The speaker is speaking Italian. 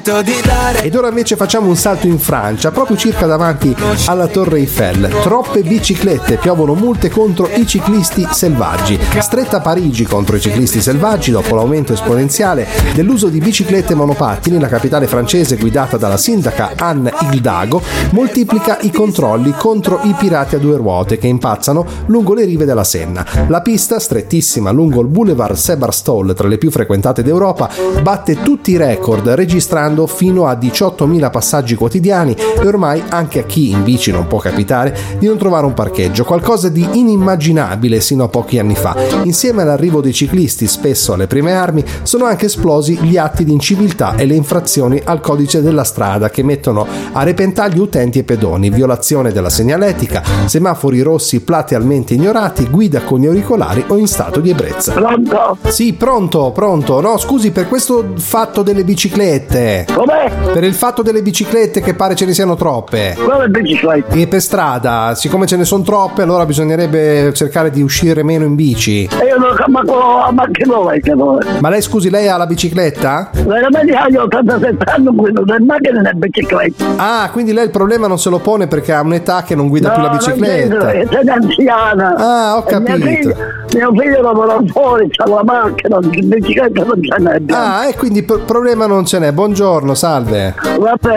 sento di dare. Ed ora invece facciamo un salto in Francia, proprio circa davanti alla Torre Eiffel. Troppe biciclette, piovono multe contro i ciclisti selvaggi. Stretta Parigi contro i ciclisti selvaggi dopo l'aumento esponenziale dell'uso di biciclette e monopattini. La capitale francese, guidata dalla sindaca Anne Hidalgo, moltiplica i controlli contro i pirati a due ruote che impazzano lungo le rive della Senna. La pista, strettissima lungo il boulevard Sebastopol, tra le più frequentate d'Europa, batte tutti i record, registrando fino a 18.000 passaggi quotidiani, e ormai anche a chi in bici non può capitare di non trovare un parcheggio, qualcosa di inimmaginabile sino a pochi anni fa. Insieme all'arrivo dei ciclisti, spesso alle prime armi, sono anche esplosi gli atti di inciviltà e le infrazioni al codice della strada che mettono a repentaglio utenti e pedoni, violazione della segnaletica, semafori rossi platealmente ignorati, guida con gli auricolari o in stato di ebbrezza. Pronto? Sì, pronto. No, scusi, per questo fatto delle biciclette. Com'è? Per il fatto delle biciclette, che pare ce ne siano troppe. Quale bicicletta? E per strada, siccome ce ne sono troppe, allora bisognerebbe cercare di uscire meno in bici. E io non la macchina che vuole. Ma lei, scusi, lei ha la bicicletta? Veramente io ho 87 anni, quindi non è macchina né bicicletta. Ah, quindi lei il problema non se lo pone perché ha un'età che non guida più la bicicletta. Sei anziana. Ah, ho capito. Mio figlio lavora fuori, c'ha la macchina, la bicicletta non ce n'è. Ah, e quindi problema non ce n'è. Buongiorno, salve. Va bene.